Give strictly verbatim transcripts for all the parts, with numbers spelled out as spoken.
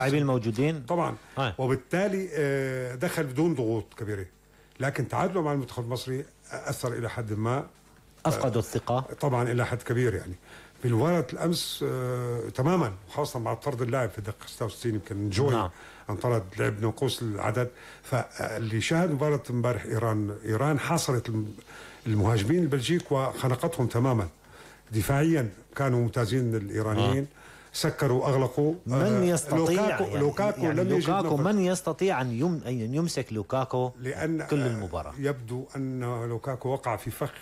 اللاعبين الموجودين طبعا آه. وبالتالي دخل بدون ضغوط كبيره، لكن تعادله مع المنتخب المصري اثر الى حد ما، افقدوا الثقه طبعا الى حد كبير. يعني في مباراة الامس آه تماما، خاصه مع طرد اللاعب في الدقيقه ستة وستين يمكن جوي نعم. انطرد لعب نقوص العدد. فاللي شاهد مباراه امبارح ايران ايران حاصرت المهاجمين البلجيك وخنقتهم تماما دفاعيا، كانوا ممتازين الايرانيين آه. سكروا اغلقوا. من يستطيع لوكاكو, يعني لوكاكو يعني لم يجد لوكاكو من يستطيع ان يم ان يمسك لوكاكو لأن كل المباراه. يبدو ان لوكاكو وقع في فخ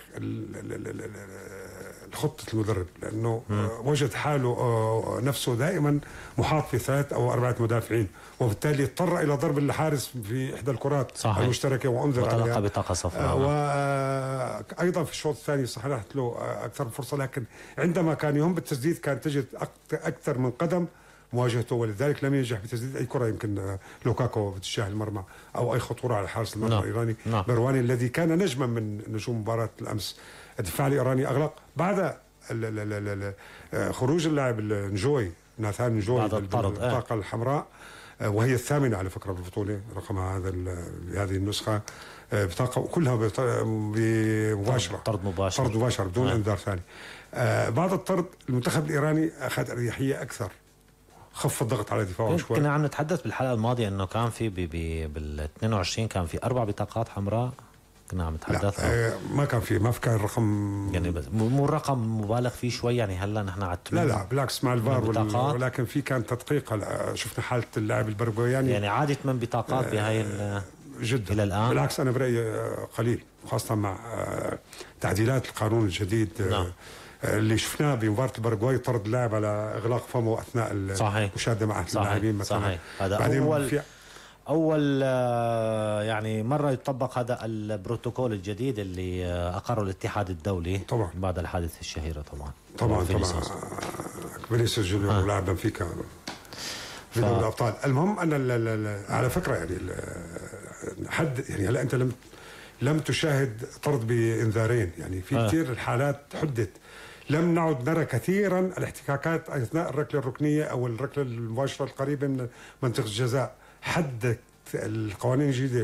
خطه المدرب، لانه م. وجد حاله نفسه دائما محاط في ثلاث او اربعه مدافعين، وبالتالي اضطر الى ضرب الحارس في احدى الكرات صحيح. المشتركه وانذر وتلقى بطاقه صفراء. وايضا في الشوط الثاني صححت له اكثر فرصه، لكن عندما كان يهم بالتسديد كان تجد اكثر من قدم مواجهته، ولذلك لم ينجح بتسديد اي كره يمكن لوكاكو باتجاه المرمى او اي خطوره على حارس المرمى no. الايراني no. برواني الذي كان نجما من نجوم مباراه الامس. الدفاع الايراني اغلق بعد خروج اللاعب النجوي ناثان نجوي بالبطاقه الحمراء، وهي الثامنه على فكره بالبطوله رقمها هذا بهذه النسخه، بطاقه كلها بمباشره طرد مباشر طرد مباشر بدون آه. انذار ثاني. بعد الطرد المنتخب الايراني اخذ اريحيه اكثر، خف الضغط على دفاعه شوي. كنا عم نتحدث بالحلقه الماضيه انه كان في بال اثنين وعشرين كان في اربع بطاقات حمراء، كنا عم نتحدث. لا ما كان في ما كان رقم يعني مو رقم مبالغ فيه شوي، يعني هلا نحن على لا لا بالعكس مع الفار، ولكن في كان تدقيق. شفنا حاله اللاعب البرغوياني يعني عادت من بطاقات بهاي جدا الى الان. بالعكس انا برايي قليل، خاصه مع تعديلات القانون الجديد نعم. اللي شفناه بمباراه البرغواي طرد اللاعب على اغلاق فمه اثناء المشاهده مع اللاعبين مثلا. صحيح. هذا اول اول يعني مره يطبق هذا البروتوكول الجديد اللي اقره الاتحاد الدولي طبعا بعد الحادثه الشهيره. طبعا طبعا طبعا فينيسيوس جونيور آه. لاعب بنفيكا في دوري الابطال. المهم ان على فكره يعني حد يعني هلا انت لم لم تشاهد طرد بانذارين، يعني في آه. كثير الحالات حدت. لم نعد نرى كثيرا الاحتكاكات اثناء الركله الركنيه او الركله المباشره القريبه من منطقه الجزاء. حدت القوانين الجديده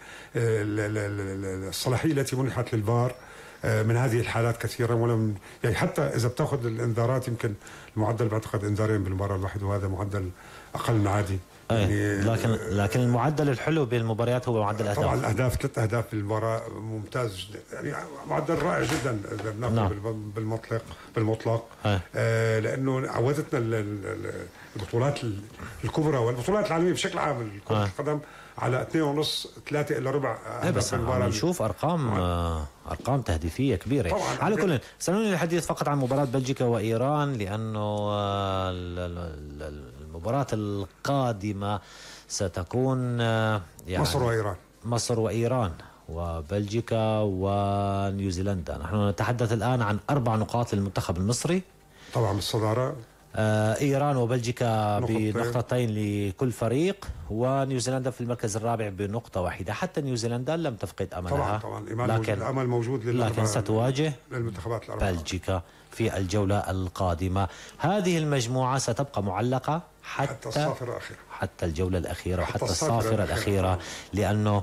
والصلاحيه التي منحت للفار من هذه الحالات كثيرا، ولم يعني حتى اذا بتاخذ الانذارات يمكن المعدل بعتقد انذارين بالمباراه الواحده، وهذا معدل اقل من عادي. يعني لكن لكن المعدل الحلو بالمباريات هو معدل الاهداف. طبعا الاهداف ثلاث اهداف في المباراه ممتاز جدا، يعني معدل رائع جدا اذا بناخذ نعم. بالمطلق بالمطلق آه لانه عودتنا البطولات الكبرى والبطولات العالميه بشكل عام كرة آه. القدم على اثنين ونص ثلاثة إلا ربع. ايه بس عم نشوف ارقام آه ارقام تهديفيه كبيره. على كل سنوني الحديث فقط عن مباراه بلجيكا وايران، لانه آه المباراه القادمه ستكون آه يعني مصر وايران مصر وايران وبلجيكا ونيوزيلندا. نحن نتحدث الان عن اربع نقاط للمنتخب المصري طبعا بالصداره. آه ايران وبلجيكا بنقطتين لكل فريق، ونيوزيلندا في المركز الرابع بنقطه واحده. حتى نيوزيلندا لم تفقد املها طبعا طبعا لكن الامل موجود لكن ستواجه للمنتخبات الاربعه بلجيكا في الجوله القادمه. هذه المجموعه ستبقى معلقه حتى حتى الصافره الاخيره، حتى الجوله الاخيره وحتى الصافره الاخيره، لانه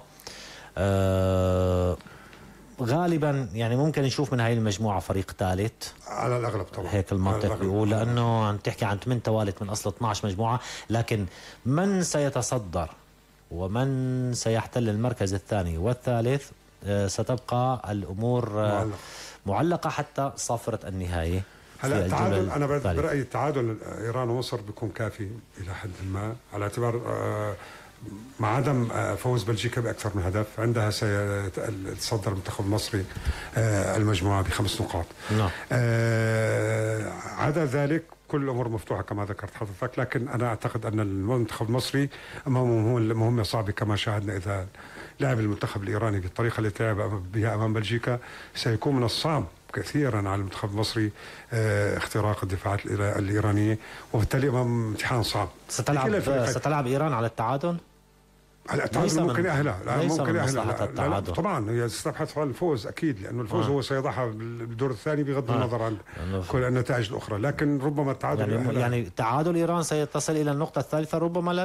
آه غالبا يعني ممكن نشوف من هاي المجموعه فريق ثالث على الاغلب طبعا، هيك المنطق بيقول، لانه عم تحكي عن ثمان توالت من اصل اثنعش مجموعه. لكن من سيتصدر ومن سيحتل المركز الثاني والثالث ستبقى الامور معلقه, معلقة حتى صافره النهائي. هلا التعادل انا برايي التعادل ايران ومصر بيكون كافي الى حد ما، على اعتبار آه مع عدم فوز بلجيكا باكثر من هدف عندها سيتصدر المنتخب المصري المجموعه بخمس نقاط. نعم. آه عدا ذلك كل الامور مفتوحه كما ذكرت حضرتك، لكن انا اعتقد ان المنتخب المصري امامه مهمه صعبه كما شاهدنا. اذا لعب المنتخب الايراني بالطريقه التي لعب بها امام بلجيكا سيكون من الصعب كثيرا على المنتخب المصري اه اختراق الدفاعات الايرانيه، وبالتالي امام امتحان صعب. ستلعب ستلعب ايران على التعادل؟ هلا التعادل ممكن يأهلها، لا ليس ممكن من يأهلها، مصلحة لا, لا, لا التعادل. طبعا هي تستبحث عن الفوز اكيد، لانه الفوز آه. هو سيضعها بالدور الثاني بغض آه. النظر عن كل النتائج الاخرى، لكن ربما التعادل يعني يأهلها. يعني تعادل ايران سيتصل الى النقطه الثالثه، ربما لا